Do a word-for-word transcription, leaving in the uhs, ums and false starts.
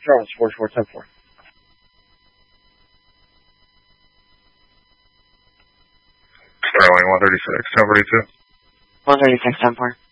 Charles, four four ten four. Starling one thirty-six, ten forty-two. one thirty-six, ten four.